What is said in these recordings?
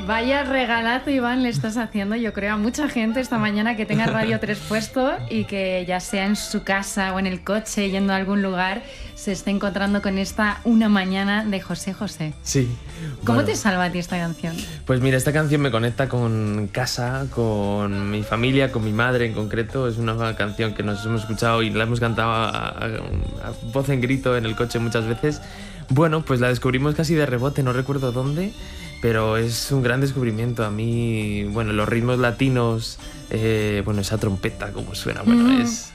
Vaya regalazo, Iván, le estás haciendo, yo creo, a mucha gente esta mañana que tenga Radio 3 puesto y que ya sea en su casa o en el coche yendo a algún lugar se esté encontrando con esta Una mañana de José José. Sí. ¿Cómo te salva a ti esta canción? Pues mira, esta canción me conecta con casa, con mi familia, con mi madre en concreto. Es una canción que nos hemos escuchado y la hemos cantado a voz en grito en el coche muchas veces. Bueno, pues la descubrimos casi de rebote, no recuerdo dónde, pero es un gran descubrimiento. A mí, bueno, los ritmos latinos, bueno, esa trompeta, cómo suena, bueno, es...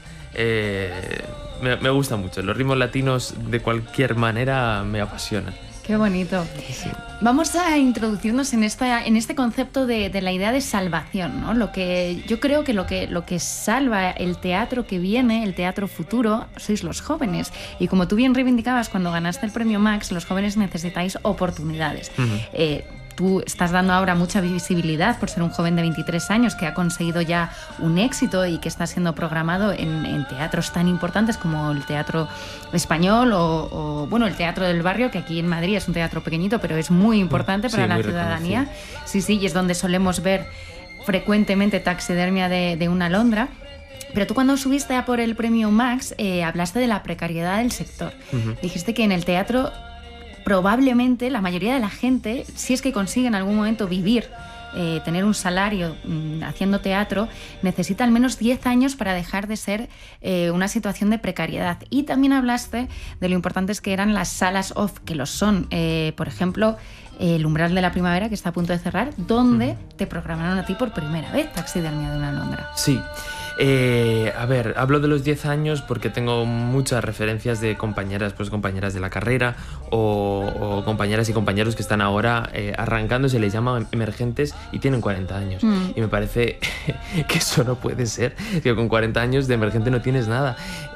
me gusta mucho. Los ritmos latinos de cualquier manera me apasionan. Qué bonito. Sí. Vamos a introducirnos en este concepto de la idea de salvación, ¿no? Yo creo que lo que salva el teatro que viene, el teatro futuro, sois los jóvenes. Y como tú bien reivindicabas cuando ganaste el premio Max, los jóvenes necesitáis oportunidades. Tú estás dando ahora mucha visibilidad por ser un joven de 23 años que ha conseguido ya un éxito y que está siendo programado en teatros tan importantes como el Teatro Español o bueno, el Teatro del Barrio, que aquí en Madrid es un teatro pequeñito, pero es muy importante para la ciudadanía. Sí, y es donde solemos ver frecuentemente taxidermia de una alondra. Pero tú cuando subiste a por el premio Max hablaste de la precariedad del sector. Dijiste que en el teatro probablemente la mayoría de la gente, si es que consigue en algún momento vivir, tener un salario haciendo teatro, necesita al menos 10 años para dejar de ser una situación de precariedad. Y también hablaste de lo importantes que eran las salas off, que lo son. Por ejemplo, el Umbral de la Primavera, que está a punto de cerrar, donde te programaron a ti por primera vez Taxidermia de una alondra. Sí. A ver, hablo de los 10 años porque tengo muchas referencias de compañeras de la carrera o compañeras y compañeros que están ahora arrancando, se les llama emergentes y tienen 40 años. Y me parece que eso no puede ser, que con 40 años de emergente no tienes nada.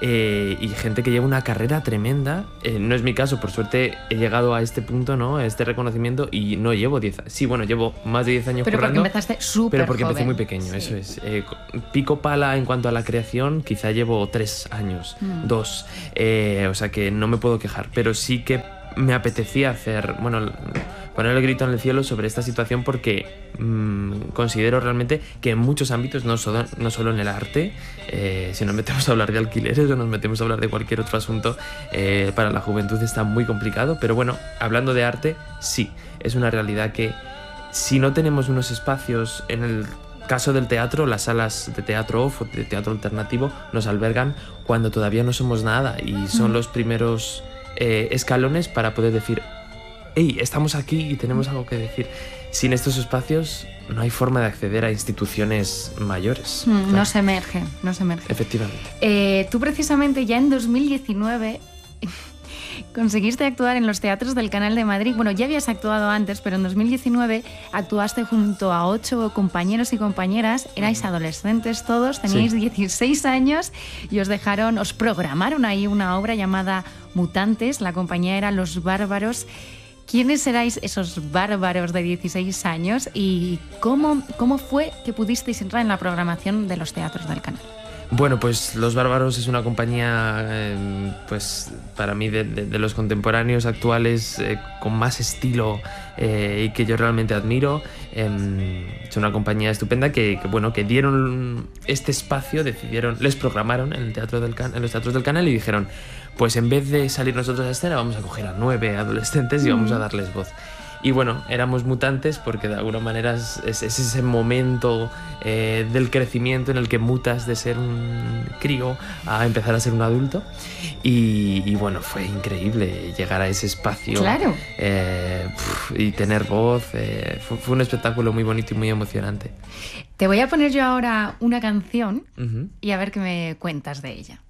Y gente que lleva una carrera tremenda, no es mi caso, por suerte he llegado a este punto, ¿no? A este reconocimiento y no llevo 10 años. Sí, bueno, llevo más de 10 años pero currando. Pero porque empezaste súper Pero porque joven. empecé muy pequeño, sí. Eso es. Pico pala en cuanto a la creación, quizá llevo 3 años, 2. O sea que no me puedo quejar, pero sí que me apetecía poner el grito en el cielo sobre esta situación porque considero realmente que en muchos ámbitos, no solo en el arte, si nos metemos a hablar de alquileres o nos metemos a hablar de cualquier otro asunto, para la juventud está muy complicado, pero bueno, hablando de arte, sí, es una realidad que si no tenemos unos espacios en el caso del teatro, las salas de teatro off o de teatro alternativo nos albergan cuando todavía no somos nada y son los primeros escalones para poder decir hey, estamos aquí y tenemos algo que decir. Sin estos espacios no hay forma de acceder a instituciones mayores. Claro. No se emerge. Efectivamente. Tú precisamente ya en 2019 conseguiste actuar en los teatros del Canal de Madrid. Bueno, ya habías actuado antes, pero en 2019 actuaste junto a 8 compañeros y compañeras. Erais adolescentes todos, teníais 16 años y os programaron ahí una obra llamada Mutantes. La compañía era Los Bárbaros. ¿Quiénes erais esos bárbaros de 16 años y cómo fue que pudisteis entrar en la programación de los teatros del canal? Bueno, pues Los Bárbaros es una compañía, pues para mí de los contemporáneos actuales con más estilo y que yo realmente admiro. Es una compañía estupenda que dieron este espacio, les programaron en los teatros del canal y dijeron, pues en vez de salir nosotros a escena vamos a coger a 9 adolescentes y vamos a darles voz. Y bueno, éramos mutantes porque de alguna manera es ese momento del crecimiento en el que mutas de ser un crío a empezar a ser un adulto. Y bueno, fue increíble llegar a ese espacio. Claro. Y tener voz. Fue un espectáculo muy bonito y muy emocionante. Te voy a poner yo ahora una canción y a ver qué me cuentas de ella.